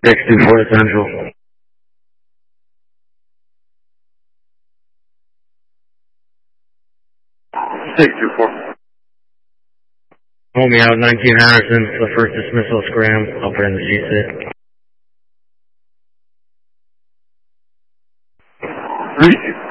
624 to Central. 624. Homie out 19 Harrison, the first dismissal scram, up in the G6. 324.